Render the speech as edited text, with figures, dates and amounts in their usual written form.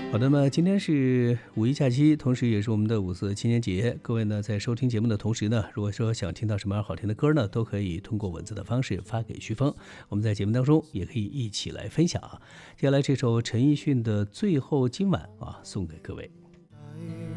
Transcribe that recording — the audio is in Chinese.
好的，那么今天是五一假期，同时也是我们的5·4青年节。各位呢，在收听节目的同时呢，如果说想听到什么样好听的歌呢，都可以通过文字的方式发给徐峰，我们在节目当中也可以一起来分享啊。接下来这首陈奕迅的《最后今晚》送给各位。